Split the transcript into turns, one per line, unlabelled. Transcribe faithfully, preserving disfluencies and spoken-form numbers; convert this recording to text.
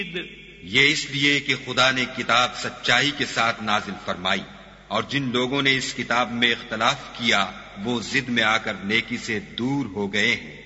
ये इसलिए कि खुदा ने किताब सच्चाई के साथ नाजिल फरमाई और जिन लोगों ने इस किताब में इख्तलाफ किया वो जिद में आकर नेकी से दूर हो गए हैं।